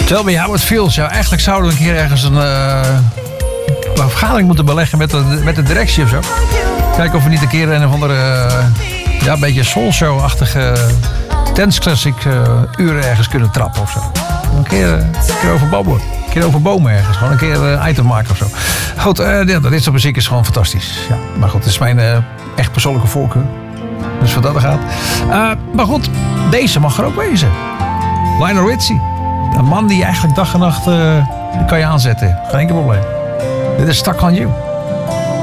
Tell me how it feels. Ja, eigenlijk zouden we een keer ergens een vergadering moeten beleggen met de directie of zo. Kijken of we niet een keer een of andere een beetje soulshow-achtige dance classic uren ergens kunnen trappen of zo. Een keer over bomen. Een keer over bomen ergens. Gewoon een keer een item maken of zo. Goed, dit soort muziek is gewoon fantastisch. Ja, maar goed, het is mijn echt persoonlijke voorkeur. Dus wat dat er gaat. Maar goed, deze mag er ook wezen. Lionel Richie. Een man die eigenlijk dag en nacht kan je aanzetten. Geen enkel probleem. Dit is Stuck on You.